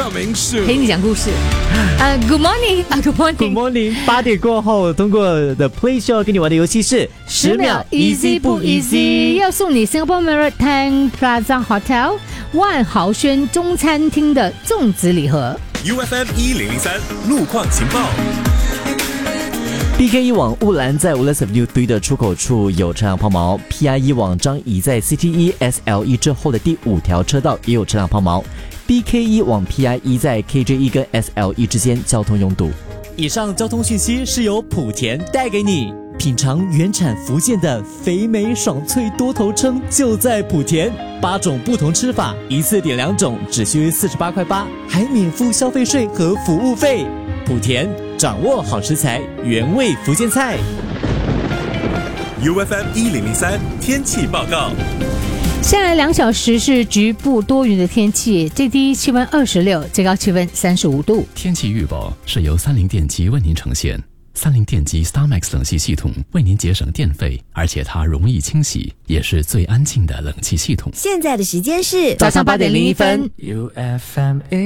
coming soon。 陪你讲故事。Good morning， Good morning。Good morning。8点过后，通过 The Play Show 跟你玩的游戏是 10秒 easy 不 easy， 要送你 Singapore Maritime Plaza Hotel 万豪轩中餐厅的粽子礼盒。 UFM 1003路况情报。 BK1 往雾兰在 Woodlands Avenue 3的出口处有车辆抛锚 ，PI1 往张仪在 CT1 SL1 之后的第5条车道也有车辆抛锚 ，BK1 往 PI1 在 KJ1 跟 SL1 之间交通拥堵。以上交通讯息是由莆田带给你，品尝原产福建的肥美爽脆多头称就在莆田，8种不同吃法，一次点2种，只需48块8，还免付消费税和服务费。莆田掌握好食材，原味福建菜。 UFM 1003天气报告。 下来2小时是局部多云的天气，最低气温26，最高气温35度。 天气预报是由30电机为您呈现。30电机 StarMax 冷气系统为您节省电费，而且它容易清洗，也是最安静的冷气系统。 现在的时间是早上8点01分。 UFM